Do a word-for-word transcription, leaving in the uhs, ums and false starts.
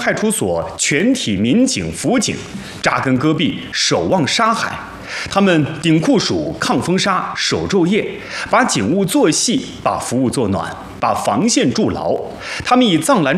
派出所全体民警、辅警扎根戈壁，守望沙海。他们顶酷暑、抗风沙、守昼夜，把警务做细，把服务做暖，把防线筑牢。他们以藏蓝